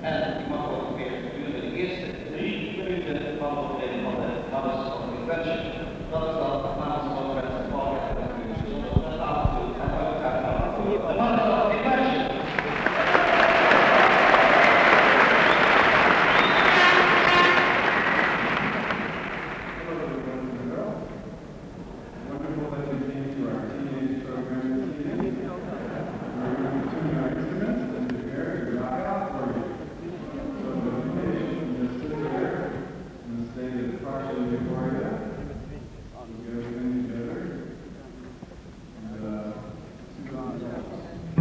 En u mag ook weer gedurende de eerste 3 minuten van de optreden van de House of Convention. Dat is dan